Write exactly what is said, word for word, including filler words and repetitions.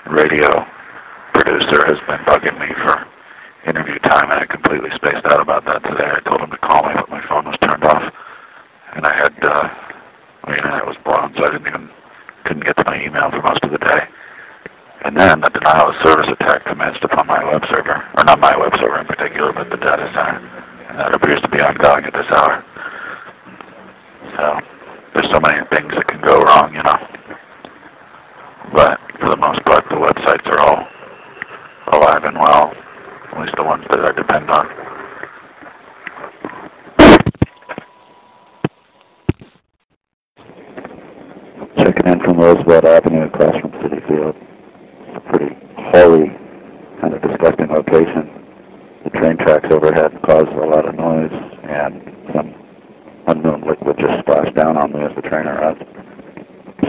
radio producer has been bugging me for interview time, and I completely spaced out about that today. I told him to call me, but my phone was turned off, and I had, uh, my internet was blown, so I didn't even, couldn't get to my email for most of the day. And then the denial of service attack commenced upon my web server, or not my web server in particular, but the data center, and that appears to be ongoing at this hour. So, there's so many things that can go wrong, you know. But for the most part, the websites are all alive and well, at least the ones that I depend on. Checking in from Roosevelt Avenue across from City Field. It's a pretty holy, kind of disgusting location. The train tracks overhead cause a lot of noise, and some unknown liquid just splashed down on me as the train arrived.